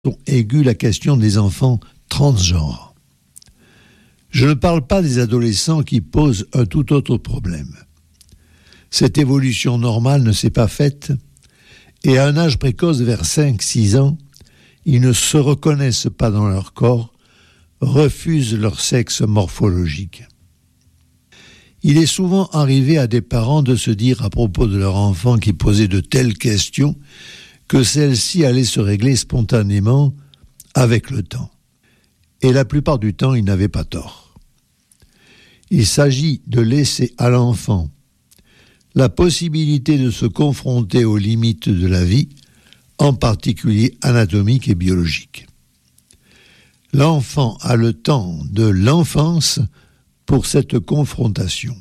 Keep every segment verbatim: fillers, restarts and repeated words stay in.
aiguë la question des enfants transgenres. Je ne parle pas des adolescents qui posent un tout autre problème. Cette évolution normale ne s'est pas faite et à un âge précoce vers cinq six ans, ils ne se reconnaissent pas dans leur corps, refusent leur sexe morphologique. Il est souvent arrivé à des parents de se dire à propos de leur enfant qui posait de telles questions que celles-ci allaient se régler spontanément avec le temps. Et la plupart du temps, ils n'avaient pas tort. Il s'agit de laisser à l'enfant la possibilité de se confronter aux limites de la vie, en particulier anatomiques et biologiques. L'enfant a le temps de l'enfance pour cette confrontation,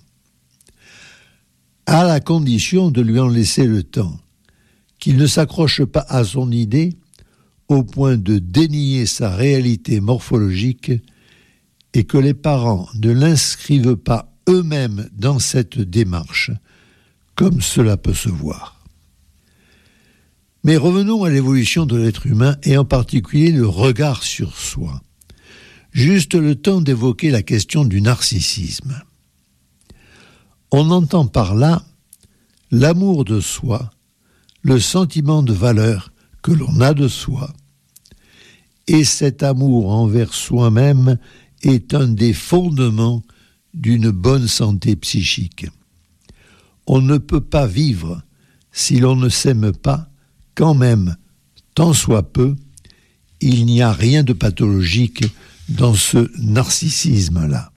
à la condition de lui en laisser le temps, qu'il ne s'accroche pas à son idée au point de dénier sa réalité morphologique et que les parents ne l'inscrivent pas eux-mêmes dans cette démarche, comme cela peut se voir. Mais revenons à l'évolution de l'être humain et en particulier le regard sur soi. Juste le temps d'évoquer la question du narcissisme. On entend par là l'amour de soi, le sentiment de valeur que l'on a de soi. Et cet amour envers soi-même est un des fondements d'une bonne santé psychique. On ne peut pas vivre si l'on ne s'aime pas, quand même, tant soit peu, il n'y a rien de pathologique dans ce narcissisme-là.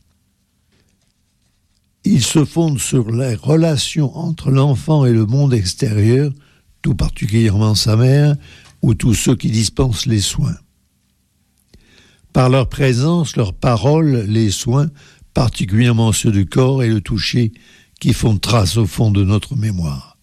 Il se fonde sur les relations entre l'enfant et le monde extérieur, tout particulièrement sa mère ou tous ceux qui dispensent les soins. Par leur présence, leurs paroles, les soins, particulièrement ceux du corps et le toucher, qui font trace au fond de notre mémoire.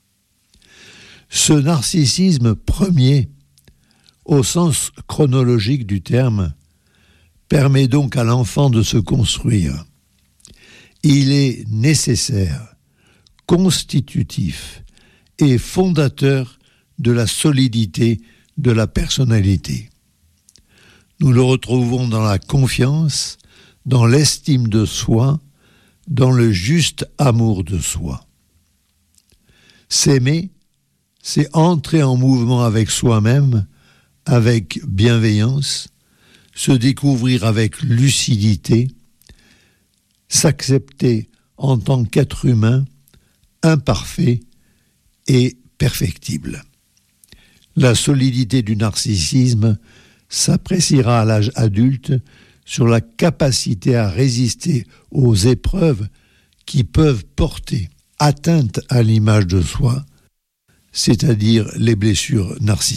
Ce narcissisme premier, au sens chronologique du terme, permet donc à l'enfant de se construire. Il est nécessaire, constitutif et fondateur de la solidité de la personnalité. Nous le retrouvons dans la confiance, dans l'estime de soi, dans le juste amour de soi. S'aimer, c'est entrer en mouvement avec soi-même, avec bienveillance, se découvrir avec lucidité, s'accepter en tant qu'être humain, imparfait et perfectible. La solidité du narcissisme s'appréciera à l'âge adulte sur la capacité à résister aux épreuves qui peuvent porter atteinte à l'image de soi, c'est-à-dire les blessures narcissiques.